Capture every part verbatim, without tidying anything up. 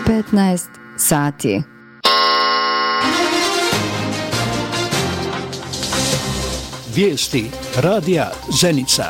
petnaest sati. Vijesti radija Zenica.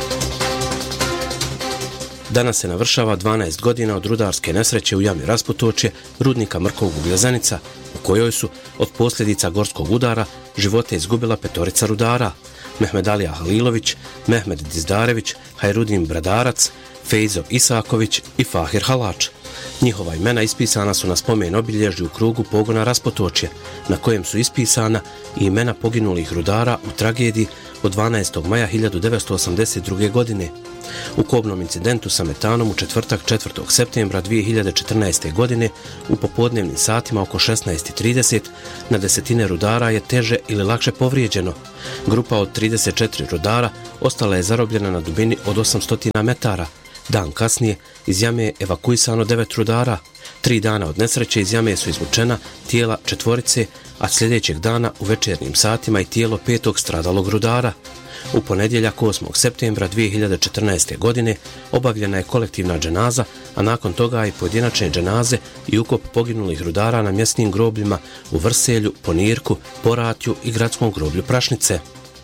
Danas se navršava dvanaest godina od rudarske nesreće u jami Rasputočje rudnika Mrkovog uglja Zenica, u kojoj su od posljedica gorskog udara živote izgubila petorica rudara: Mehmedalija Halilović, Mehmed Dizdarević, Hajrudin Bradarac, Fejzo Isaković i Fahir Halač. Njihova imena ispisana su na spomen obilježju u krugu pogona Rasputočje, na kojem su ispisana i imena poginulih rudara u tragediji od dvanaestog maja hiljadu devetsto osamdeset druge. godine. U kobnom incidentu sa metanom u četvrtak četvrtog septembra dvije hiljade četrnaeste. godine u popodnevnim satima oko šesnaest i trideset na desetine rudara je teže ili lakše povrijeđeno. Grupa od trideset četiri rudara ostala je zarobljena na dubini od osamsto metara. Dan kasnije iz jame je evakuisano devet rudara. Tri dana od nesreće iz jame su izvučena tijela četvorice, a sljedećeg dana u večernjim satima i tijelo petog stradalog rudara. U ponedjeljak osmog septembra dvije hiljade četrnaeste. godine obavljena je kolektivna dženaza, a nakon toga i pojedinačne dženaze i ukop poginulih rudara na mjesnim grobljima u Vrselju, Ponirku, Poratju i gradskom groblju Prašnice.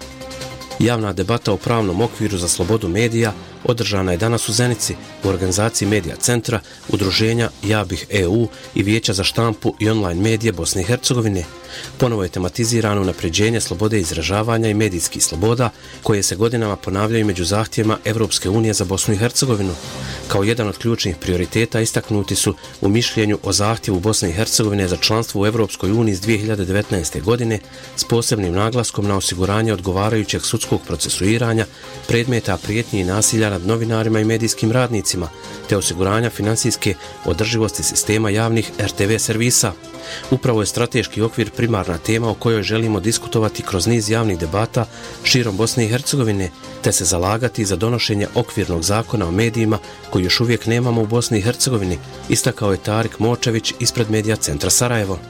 Javna debata o pravnom okviru za slobodu medija održana je danas u Zenici u organizaciji Medija centra, udruženja Ja bih E U i Vijeća za štampu i online medije Bosne i Hercegovine. Ponovo je tematizirano unapređenje slobode izražavanja i medijskih sloboda, koje se godinama ponavljaju među zahtjevima Evropske unije za Bosnu i Hercegovinu. Kao jedan od ključnih prioriteta istaknuti su u mišljenju o zahtjevu Bosne i Hercegovine za članstvo u Evropskoj uniji iz dvije hiljade devetnaeste. godine s posebnim naglaskom na osiguranje odgovarajućeg sudskog procesuiranja predmeta prijetnji i nasilja nad novinarima i medijskim radnicima, te osiguranja finansijske održivosti sistema javnih R T V servisa. Upravo je strateški okvir primarna tema o kojoj želimo diskutovati kroz niz javnih debata širom Bosne i Hercegovine, te se zalagati za donošenje okvirnog zakona o medijima koji još uvijek nemamo u Bosni i Hercegovini, istakao je Tarik Močević ispred Medija centra Sarajevo.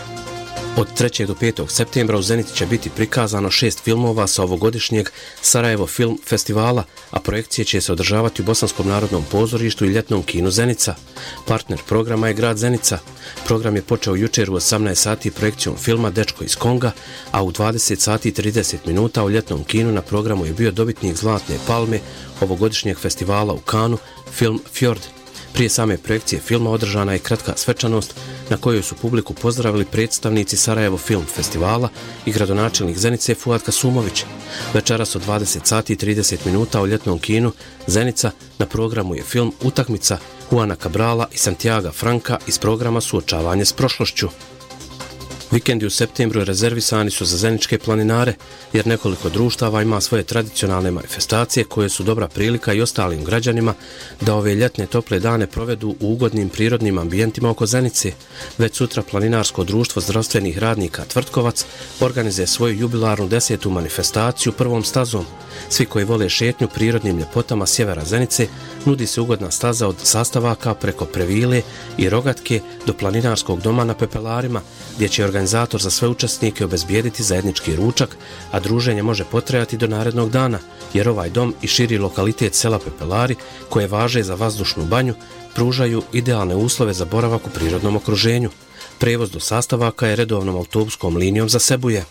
Od trećeg do petog septembra u Zenici će biti prikazano šest filmova sa ovogodišnjeg Sarajevo Film Festivala, a projekcije će se održavati u Bosanskom narodnom pozorištu i ljetnom kinu Zenica. Partner programa je grad Zenica. Program je počeo jučer u osamnaest sati projekcijom filma Dečko iz Konga, a u dvadeset sati i trideset minuta u ljetnom kinu na programu je bio dobitnik Zlatne palme ovogodišnjeg festivala u Kanu, film Fjord. Prije same projekcije filma održana je kratka svečanost na kojoj su publiku pozdravili predstavnici Sarajevo Film Festivala i gradonačelnik Zenice Fuad Kasumović. Večeras od dvadeset sati i trideset minuta u ljetnom kinu Zenica na programu je film Utakmica Juana Cabrala i Santiaga Franka iz programa Suočavanje s prošlošću. Vikendi u septembru rezervisani su za zeničke planinare, jer nekoliko društava ima svoje tradicionalne manifestacije koje su dobra prilika i ostalim građanima da ove ljetne tople dane provedu u ugodnim prirodnim ambijentima oko Zenice. Već sutra planinarsko društvo zdravstvenih radnika Tvrtkovac organizuje svoju jubilarnu desetu manifestaciju prvom stazom. Svi koji vole šetnju prirodnim ljepotama sjevera Zenice nudi se ugodna staza od sastavaka preko Previle i Rogatke do planinarskog doma na Pepelarima, gdje će organizator za sve učesnike obezbijediti zajednički ručak, a druženje može potrajati do narednog dana, jer ovaj dom i širi lokalitet sela Pepelari, koje važe za vazdušnu banju, pružaju idealne uslove za boravak u prirodnom okruženju. Prevoz do sastavaka je redovnom autobuskom linijom za Sebuje.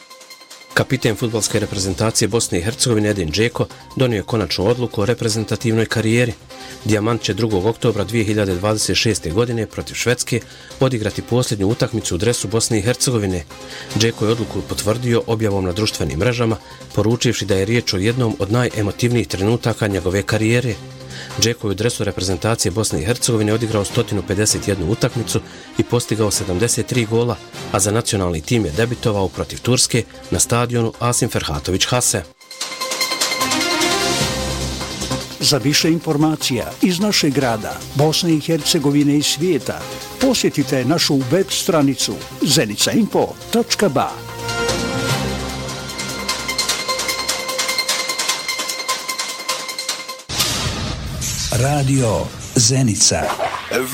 Kapiten fudbalske reprezentacije Bosne i Hercegovine Edin Džeko donio je konačnu odluku o reprezentativnoj karijeri. Dijamant će drugog oktobra dvije hiljade dvadeset šeste. godine protiv Švedske odigrati posljednju utakmicu u dresu Bosne i Hercegovine. Džeko je odluku potvrdio objavom na društvenim mrežama, poručivši da je riječ o jednom od najemotivnijih trenutaka njegove karijere. Džeko je u dresu reprezentacije Bosne i Hercegovine odigrao sto pedeset jednu utakmicu i postigao sedamdeset tri gola, a za nacionalni tim je debitovao protiv Turske na stadionu Asim Ferhatović Hase. Za više informacija iz našeg grada, Bosne i Hercegovine i svijeta, posjetite našu web stranicu zenica info točka ba. Radio Zenica.